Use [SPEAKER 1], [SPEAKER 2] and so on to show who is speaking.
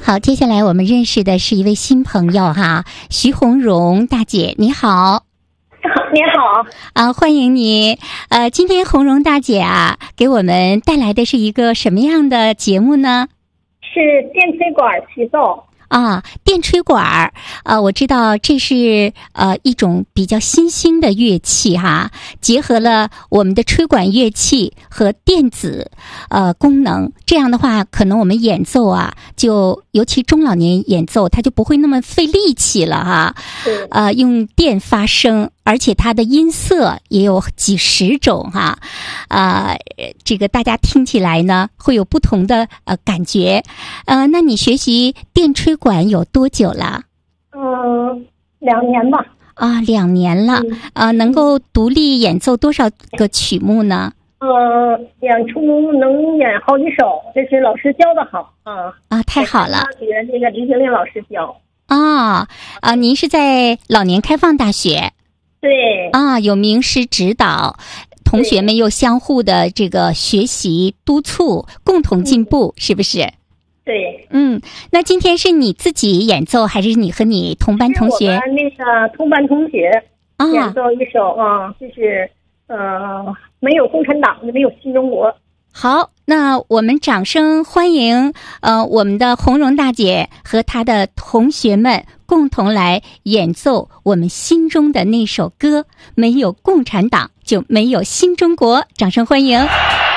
[SPEAKER 1] 好，接下来我们认识的是一位新朋友哈，徐红荣大姐，你好。
[SPEAKER 2] 你好
[SPEAKER 1] 啊，欢迎你。今天红荣大姐啊，给我们带来的是一个什么样的节目呢？
[SPEAKER 2] 是电吹管起奏
[SPEAKER 1] 啊，电吹管儿，我知道这是一种比较新兴的乐器哈，结合了我们的吹管乐器和电子功能，这样的话，可能我们演奏啊，就尤其中老年演奏，它就不会那么费力气了哈。用电发声，而且它的音色也有几十种哈，这个大家听起来呢会有不同的感觉。那你学习电吹管有多久了
[SPEAKER 2] ？2年吧。
[SPEAKER 1] 啊，2年了。能够独立演奏多少个曲目呢？
[SPEAKER 2] 演出能演好几首，这是老师教的好啊。
[SPEAKER 1] 太好了。
[SPEAKER 2] 大学那个李景令老师教。
[SPEAKER 1] 您是在老年开放大学？
[SPEAKER 2] 对。
[SPEAKER 1] 有名师指导，同学们又相互的这个学习督促，共同进步，是不是？
[SPEAKER 2] 对。
[SPEAKER 1] 那今天是你自己演奏，还是你和你同班同学？
[SPEAKER 2] 是我们那个同班同学演奏一首就是没有共产党，没有新中国。
[SPEAKER 1] 好，那我们掌声欢迎我们的红荣大姐和她的同学们共同来演奏我们心中的那首歌，没有共产党就没有新中国，掌声欢迎。